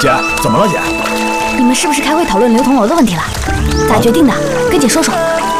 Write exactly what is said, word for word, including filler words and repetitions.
姐，怎么了姐？ 你们是不是开会讨论刘同楼的问题了？咋决定的？跟姐说说。